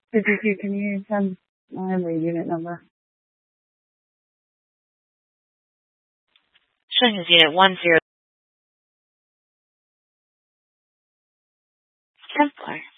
52, can you send the unit number? Showing as unit 10. Templar.